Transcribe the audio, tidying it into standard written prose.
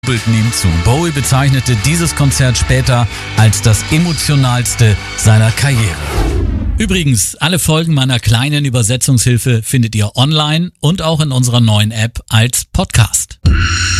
jubelten ihm zu. Bowie bezeichnete dieses Konzert später als das emotionalste seiner Karriere. Übrigens, alle Folgen meiner kleinen Übersetzungshilfe findet ihr online und auch in unserer neuen App als Podcast.